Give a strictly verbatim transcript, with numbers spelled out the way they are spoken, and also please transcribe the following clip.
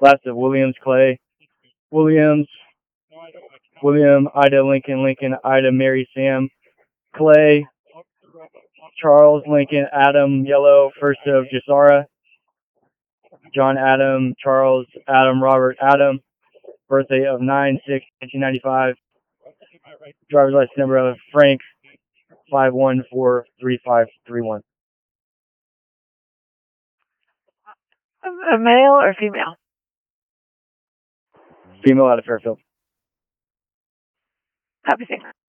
Last of Williams, Clay. Williams, William, Ida, Lincoln, Lincoln, Ida, Mary, Sam. Clay, Charles, Lincoln, Adam, Yellow, first of Jasara. John, Adam, Charles, Adam, Robert, Adam. Birthday of nine six nineteen ninety-five. Driver's license number of Frank, five one four three five three one. A male or female? Female out of Fairfield. Copy, sir.